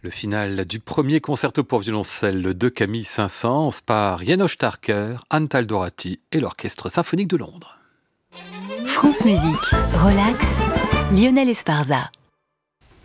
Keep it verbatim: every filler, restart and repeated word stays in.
Le final du premier concerto pour violoncelle de Camille Saint-Saëns par János Starker, Anne Taldorati et l'Orchestre symphonique de Londres. France Musique, relax, Lionel Esparza.